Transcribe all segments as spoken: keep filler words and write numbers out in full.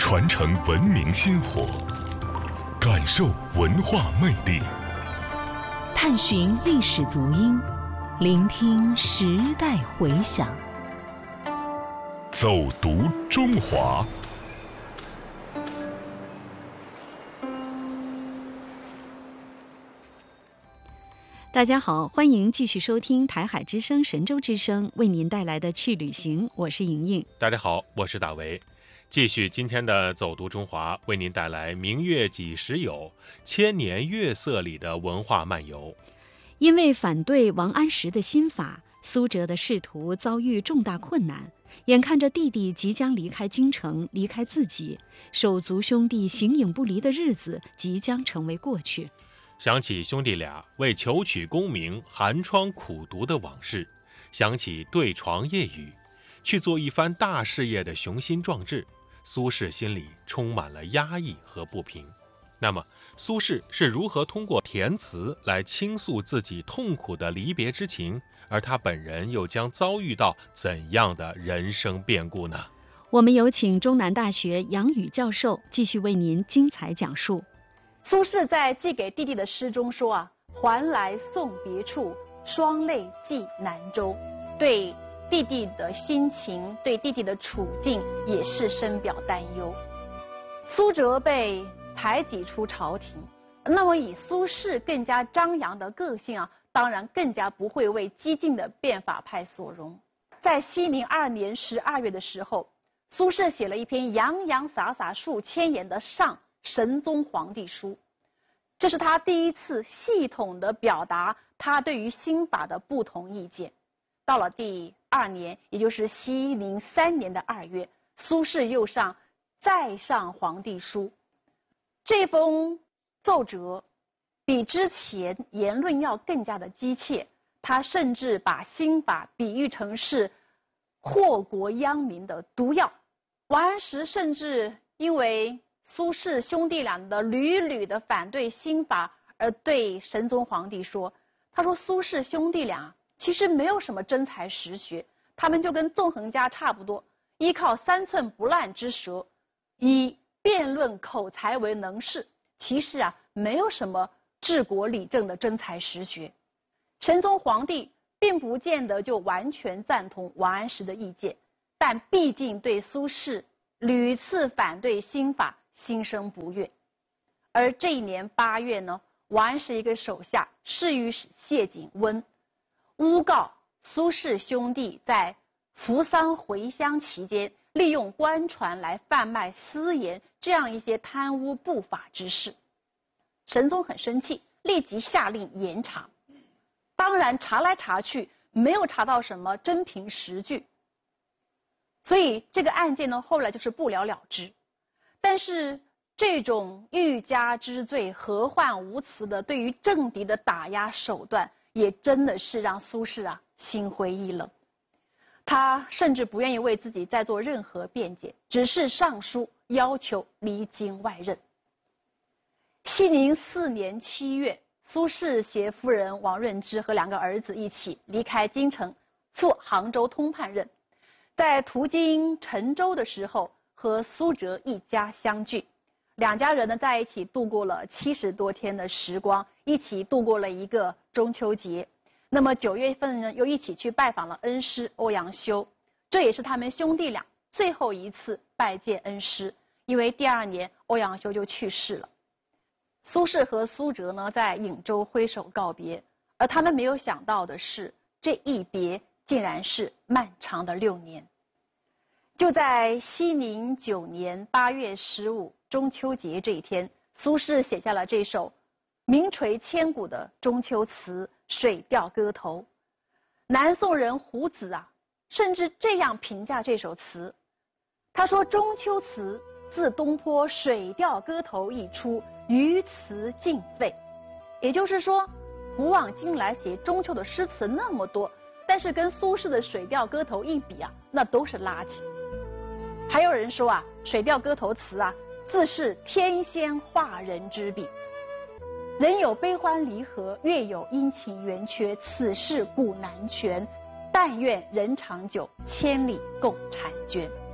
传承文明薪火，感受文化魅力， 探寻历史足音，聆听时代回响。 走读中华。 大家好，欢迎继续收听台海之声、神州之声为您带来的去旅行，我是莹莹。 大家好，我是大为。继续今天的走读中华，为您带来明月几时有，千年月色里的文化漫游。 因为反对王安石的新法，苏辙的仕途遭遇重大困难，眼看着弟弟即将离开京城，离开自己，手足兄弟形影不离的日子即将成为过去。 想起兄弟俩为求取功名寒窗苦读的往事，想起对床夜语，去做一番大事业的雄心壮志，苏轼心里充满了压抑和不平。那么苏轼是如何通过填词来倾诉自己痛苦的离别之情，而他本人又将遭遇到怎样的人生变故呢？ 我们有请中南大学杨宇教授继续为您精彩讲述。 苏轼在寄给弟弟的诗中说啊，还来送别处，双泪寄南州。对弟弟的心情，对弟弟的处境也是深表担忧。苏辙被排挤出朝廷，那么以苏轼更加张扬的个性啊，当然更加不会为激进的变法派所容。在熙宁二年十二月的时候，苏轼写了一篇洋洋洒洒数千言的上神宗皇帝书，这是他第一次系统地表达他对于新法的不同意见。到了第二年，也就是熙宁三年的二月，苏轼又上再上皇帝书。这封奏折比之前言论要更加的激切，他甚至把新法比喻成是祸国殃民的毒药。王安石甚至因为苏轼兄弟俩的屡屡的反对新法，而对神宗皇帝说，他说苏轼兄弟俩其实没有什么真才实学，他们就跟纵横家差不多，依靠三寸不烂之舌，以辩论口才为能事，其实啊没有什么治国理政的真才实学。神宗皇帝并不见得就完全赞同王安石的意见，但毕竟对苏轼屡次反对新法心生不悦。而这一年八月呢，王安石一个手下侍御史谢景温诬告苏轼兄弟在扶丧回乡期间利用官船来贩卖私盐，这样一些贪污不法之事。神宗很生气，立即下令严查。当然查来查去没有查到什么真凭实据，所以这个案件呢后来就是不了了之。但是这种欲加之罪何患无辞的对于政敌的打压手段，也真的是让苏轼啊心灰意冷。他甚至不愿意为自己再做任何辩解，只是上书要求离京外任。熙宁四年七月，苏轼携夫人王润之和两个儿子一起离开京城，赴杭州通判任。在途经陈州的时候，和苏辙一家相聚，两家人呢在一起度过了七十多天的时光，一起度过了一个中秋节。那么九月份呢，又一起去拜访了恩师欧阳修，这也是他们兄弟俩最后一次拜见恩师，因为第二年欧阳修就去世了。苏轼和苏辙呢在颍州挥手告别，而他们没有想到的是，这一别竟然是漫长的六年。就在熙宁九年八月十五中秋节这一天，苏轼写下了这首名垂千古的中秋词《水调歌头》。南宋人胡子啊，甚至这样评价这首词，他说：“中秋词自东坡《水调歌头》一出，余词尽废。”也就是说，古往今来写中秋的诗词那么多，但是跟苏轼的《水调歌头》一比啊，那都是垃圾。还有人说啊，《水调歌头》词啊，自是天仙化人之笔。人有悲欢离合，月有阴晴圆缺，此事古难全。但愿人长久，千里共婵娟。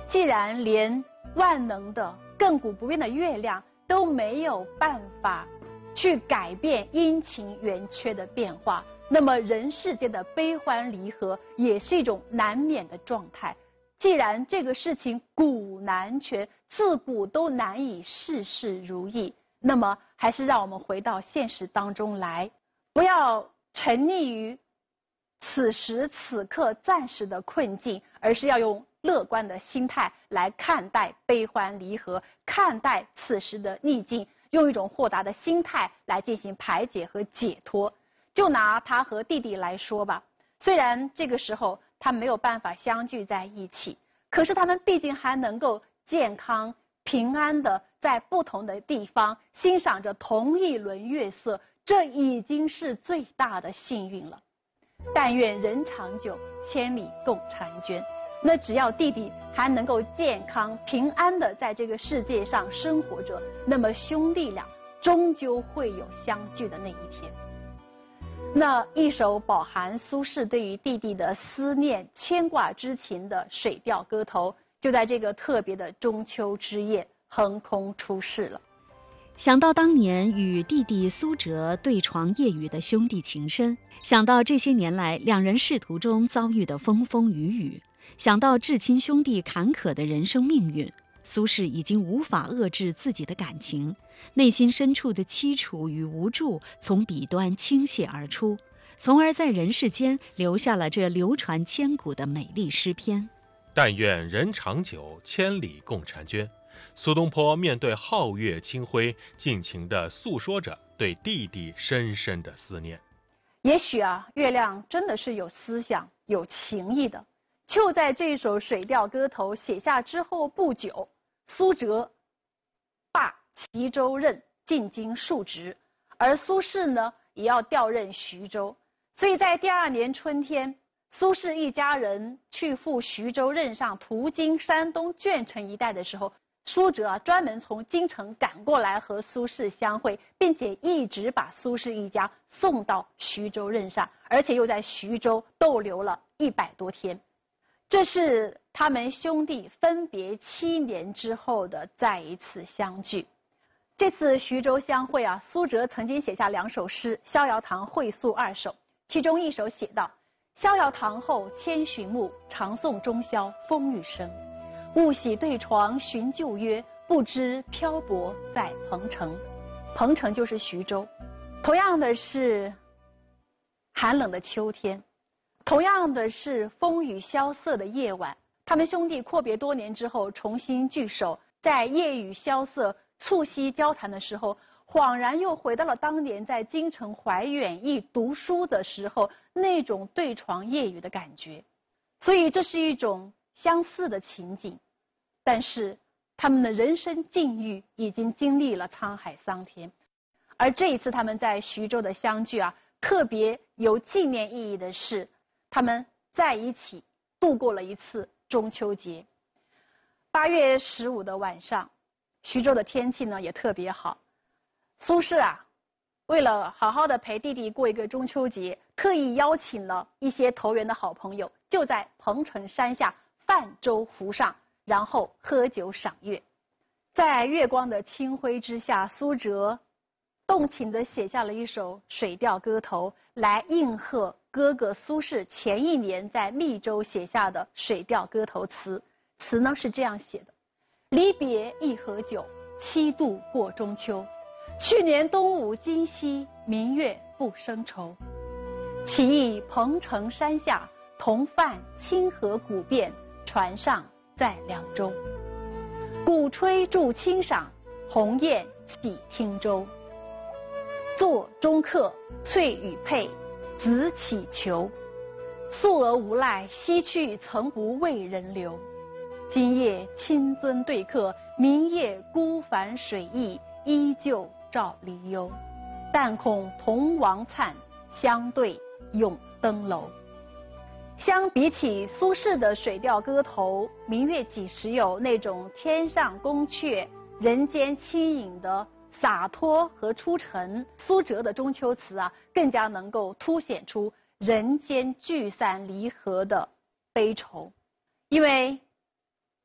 既然连万能的亘古不变的月亮都没有办法去改变阴晴圆缺的变化，那么人世间的悲欢离合也是一种难免的状态。既然这个事情古难全，自古都难以事事如意，那么还是让我们回到现实当中来，不要沉溺于此时此刻暂时的困境，而是要用乐观的心态来看待悲欢离合，看待此时的逆境，用一种豁达的心态来进行排解和解脱。就拿他和弟弟来说吧，虽然这个时候他没有办法相聚在一起，可是他们毕竟还能够健康平安的在不同的地方欣赏着同一轮月色，这已经是最大的幸运了。但愿人长久，千里共婵娟。那只要弟弟还能够健康平安的在这个世界上生活着，那么兄弟俩终究会有相聚的那一天。那一首饱含苏轼对于弟弟的思念牵挂之情的水调歌头，就在这个特别的中秋之夜横空出世了。 想到当年与弟弟苏辙对床夜雨的兄弟情深，想到这些年来两人仕途中遭遇的风风雨雨，想到至亲兄弟坎坷的人生命运，苏轼已经无法遏制自己的感情，内心深处的凄楚与无助从笔端倾泻而出，从而在人世间留下了这流传千古的美丽诗篇。 但愿人长久，千里共婵娟。苏东坡面对皓月清辉，尽情地诉说着对弟弟深深的思念。 也许啊，月亮真的是有思想、有情意的。就在这首水调歌头写下之后不久，苏辙罢齐州任，进京述职，而苏轼呢，也要调任徐州。所以在第二年春天，苏轼一家人去赴徐州任上，途经山东鄄城一带的时候，苏辙啊专门从京城赶过来和苏轼相会，并且一直把苏轼一家送到徐州任上，而且又在徐州逗留了一百多天。这是他们兄弟分别七年之后的再一次相聚。这次徐州相会啊，苏辙曾经写下两首诗《逍遥堂会诉二首》，其中一首写道：逍遥堂后千寻目，长诵中宵风雨声。误喜对床寻旧约，不知漂泊在彭城。彭城就是徐州。同样的是寒冷的秋天，同样的是风雨萧瑟的夜晚，他们兄弟阔别多年之后重新聚首，在夜雨萧瑟、促膝交谈的时候，恍然又回到了当年在京城怀远驿读书的时候那种对床夜雨的感觉。所以这是一种相似的情景，但是他们的人生境遇已经经历了沧海桑田。而这一次他们在徐州的相聚啊，特别有纪念意义的是，他们在一起度过了一次中秋节。八月十五的晚上，徐州的天气呢也特别好。苏轼啊，为了好好的陪弟弟过一个中秋节，刻意邀请了一些投缘的好朋友，就在彭城山下泛舟湖上，然后喝酒赏月。在月光的清辉之下，苏辙动情地写下了一首水调歌头，来应和哥哥苏轼前一年在密州写下的水调歌头词。词呢是这样写的：离别一盒酒，七度过中秋。去年冬午今夕，明月不生愁。岂忆彭城山下，同泛清河古汴，船上在凉州。鼓吹助清赏，鸿雁起汀洲。座中客，翠羽佩，子乞求。素而无赖，西去曾不为人留。今夜亲尊对客，明夜孤帆水驿，依旧照离忧。但恐同王粲，相对永登楼。相比起苏轼的水调歌头，明月几时有那种天上宫阙，人间轻盈的洒脱和出尘，苏辙的中秋词啊，更加能够凸显出人间聚散离合的悲愁。因为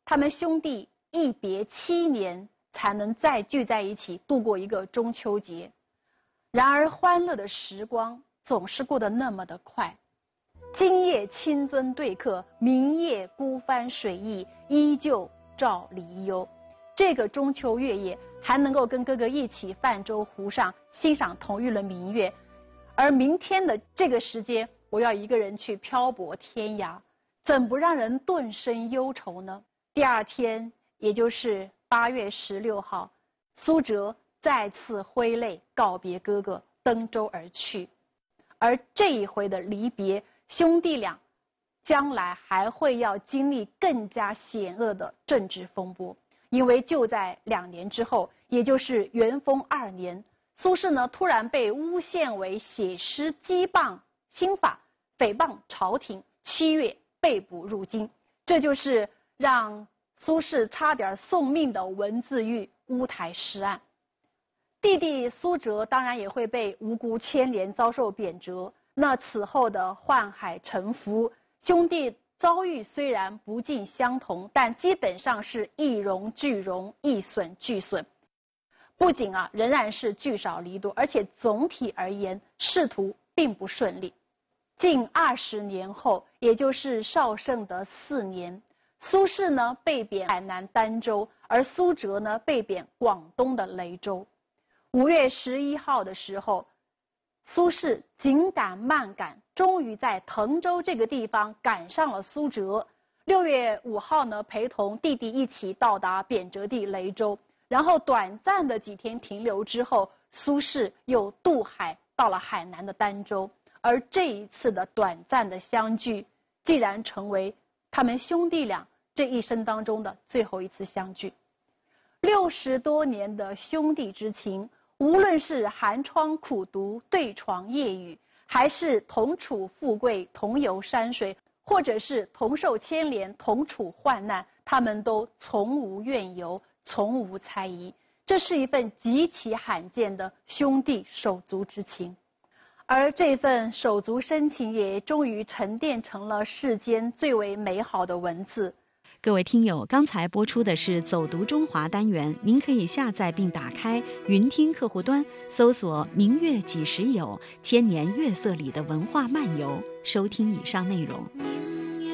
他们兄弟一别七年才能再聚在一起度过一个中秋节。然而欢乐的时光总是过得那么的快，今夜亲尊对客，明夜孤帆水翼，依旧照离忧。这个中秋月夜还能够跟哥哥一起泛舟湖上欣赏同日的明月，而明天的这个时间我要一个人去漂泊天涯，怎不让人顿生忧愁呢？第二天，也就是八月十六号，苏辙再次挥泪告别哥哥，登舟而去。而这一回的离别，兄弟俩将来还会要经历更加险恶的政治风波。因为就在两年之后，也就是元丰二年，苏轼呢突然被诬陷为写诗讥谤新法，诽谤朝廷，七月被捕入京。这就是让苏轼差点送命的文字狱乌台诗案。弟弟苏辙当然也会被无辜牵连，遭受贬谪。那此后的宦海沉浮，兄弟遭遇虽然不尽相同，但基本上是一荣俱荣，一损俱损。不仅啊仍然是聚少离多，而且总体而言仕途并不顺利。近二十年后，也就是绍圣的四年，苏轼呢被贬海南儋州，而苏辙呢被贬广东的雷州。五月十一号的时候，苏轼紧赶慢赶，终于在滕州这个地方赶上了苏辙。六月五号呢，陪同弟弟一起到达贬谪地雷州，然后短暂的几天停留之后，苏轼又渡海到了海南的儋州。而这一次的短暂的相聚，竟然成为他们兄弟俩这一生当中的最后一次相聚。六十多年的兄弟之情，无论是寒窗苦读对床夜语，还是同处富贵同游山水，或者是同受牵连同处患难，他们都从无怨尤，从无猜疑。这是一份极其罕见的兄弟手足之情。而这份手足深情也终于沉淀成了世间最为美好的文字。 各位听友，刚才播出的是走读中华单元，您可以下载并打开云听客户端，搜索明月几时有，千年月色里的文化漫游，收听以上内容。